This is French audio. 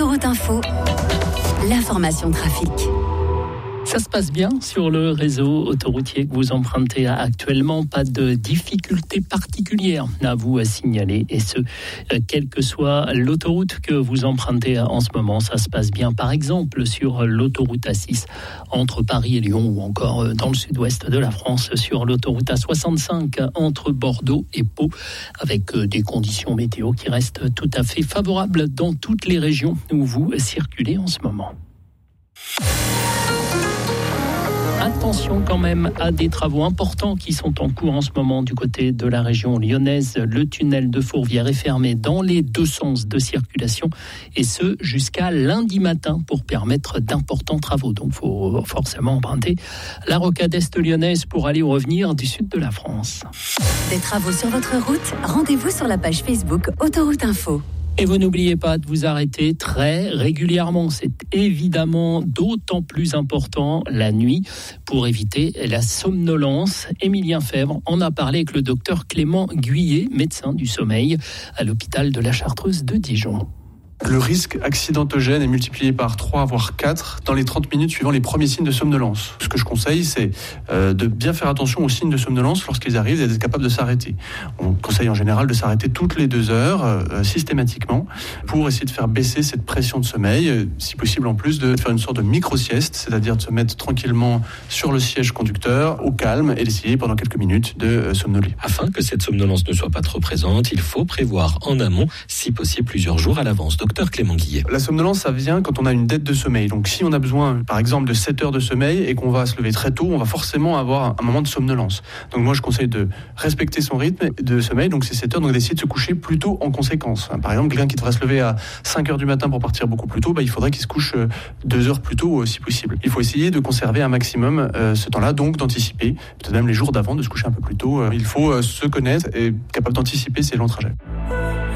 Autoroute Info, l'information trafic. Ça se passe bien sur le réseau autoroutier que vous empruntez actuellement. Pas de difficultés particulières à vous signaler. Et ce, quelle que soit l'autoroute que vous empruntez en ce moment, ça se passe bien. Par exemple, sur l'autoroute A6 entre Paris et Lyon, ou encore dans le sud-ouest de la France, sur l'autoroute A65 entre Bordeaux et Pau, avec des conditions météo qui restent tout à fait favorables dans toutes les régions où vous circulez en ce moment. Attention quand même à des travaux importants qui sont en cours en ce moment du côté de la région lyonnaise. Le tunnel de Fourvière est fermé dans les deux sens de circulation, et ce jusqu'à lundi matin pour permettre d'importants travaux. Donc il faut forcément emprunter la rocade est lyonnaise pour aller ou revenir du sud de la France. Des travaux sur votre route, rendez-vous sur la page Facebook Autoroute Info. Et vous n'oubliez pas de vous arrêter très régulièrement. C'est évidemment d'autant plus important la nuit pour éviter la somnolence. Émilien Fèvre en a parlé avec le docteur Clément Guyet, médecin du sommeil à l'hôpital de la Chartreuse de Dijon. Le risque accidentogène est multiplié par 3 voire 4 dans les 30 minutes suivant les premiers signes de somnolence. Ce que je conseille, c'est de bien faire attention aux signes de somnolence lorsqu'ils arrivent et d'être capable de s'arrêter. On conseille en général de s'arrêter toutes les 2 heures systématiquement pour essayer de faire baisser cette pression de sommeil. Si possible, en plus, de faire une sorte de micro-sieste, c'est-à-dire de se mettre tranquillement sur le siège conducteur au calme et d'essayer pendant quelques minutes de somnoler. Afin que cette somnolence ne soit pas trop présente, il faut prévoir en amont, si possible plusieurs jours à l'avance. Docteur Clément Guyet. La somnolence, ça vient quand on a une dette de sommeil. Donc si on a besoin, par exemple, de 7 heures de sommeil et qu'on va se lever très tôt, on va forcément avoir un moment de somnolence. Donc moi, je conseille de respecter son rythme de sommeil, donc c'est 7 heures, donc d'essayer de se coucher plus tôt en conséquence. Par exemple, quelqu'un qui devrait se lever à 5 heures du matin pour partir beaucoup plus tôt, il faudrait qu'il se couche 2 heures plus tôt si possible. Il faut essayer de conserver un maximum ce temps-là, donc d'anticiper, peut-être même les jours d'avant, de se coucher un peu plus tôt. Il faut se connaître et être capable d'anticiper ses longs trajets.